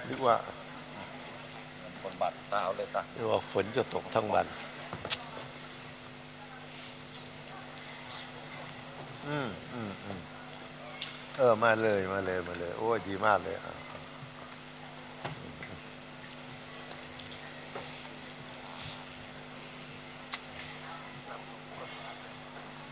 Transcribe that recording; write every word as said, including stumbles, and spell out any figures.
นึกว่าคนบาดตาเอาเลยตานึกว่าฝนจะตกทั้งวันอืมอืมอืมเออมาเลยมาเลยมาเลยโอ้ดีมากเลยอ่ะ